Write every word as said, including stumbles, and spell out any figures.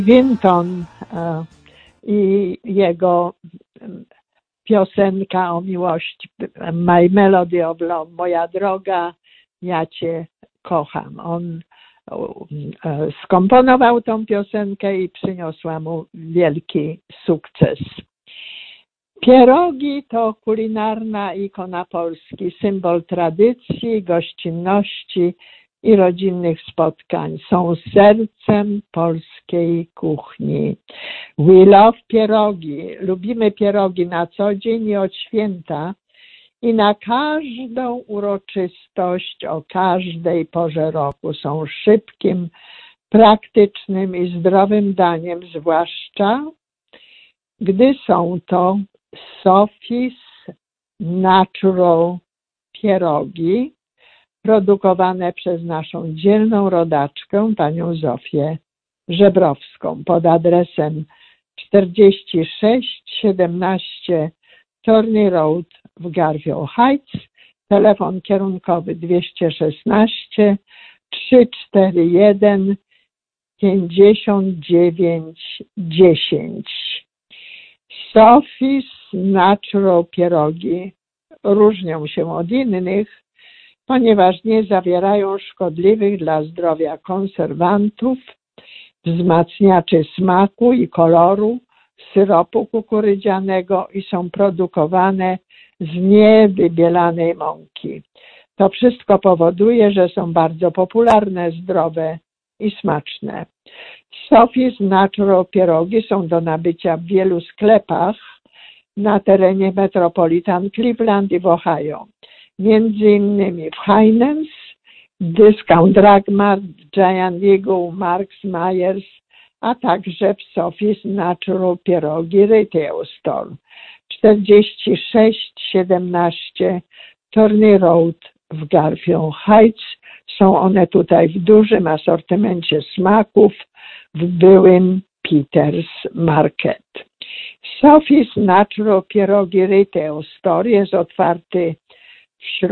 Winton e, i jego piosenka o miłości, My Melody of Love, Moja droga, ja Cię kocham. On e, skomponował tą piosenkę i przyniosła mu wielki sukces. Pierogi to kulinarna ikona Polski, symbol tradycji, gościnności i rodzinnych spotkań. Są sercem polskiej kuchni. We love pierogi. Lubimy pierogi na co dzień i od święta i na każdą uroczystość o każdej porze roku. Są szybkim, praktycznym i zdrowym daniem, zwłaszcza gdy są to Sophie's Natural pierogi, produkowane przez naszą dzielną rodaczkę, panią Zofię Żebrowską, pod adresem czterdzieści sześć siedemnaście Torney Road w Garfield Heights, telefon kierunkowy dwieście szesnaście trzysta czterdzieści jeden pięćdziesiąt dziewięć dziesięć. Sophie's Natural pierogi różnią się od innych, ponieważ nie zawierają szkodliwych dla zdrowia konserwantów, wzmacniaczy smaku i koloru, syropu kukurydzianego i są produkowane z niewybielanej mąki. To wszystko powoduje, że są bardzo popularne, zdrowe i smaczne. Sophie's Natural pierogi są do nabycia w wielu sklepach na terenie Metropolitan Cleveland i w Ohio. Między innymi w Heinen's, Discount Drug Mart, Giant Eagle, Marks Myers, a także w Sophie's Natural pierogi Retail Store czterdzieści sześć siedemnaście Torney Road w Garfield Heights. Są one tutaj w dużym asortymencie smaków w byłym Peters Market. Sophie's Natural pierogi Retail Store jest otwarty w środę